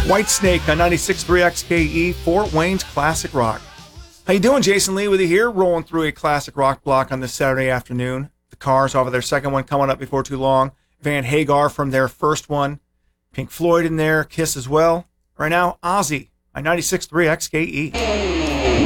Whitesnake on 96.3 XKE, Fort Wayne's Classic Rock. How you doing? Jason Lee with you here, rolling through a classic rock block on this Saturday afternoon. The Cars off of their second one coming up before too long. Van Hagar from their first one. Pink Floyd in there, Kiss as well. Right now, Ozzy on 96.3 XKE.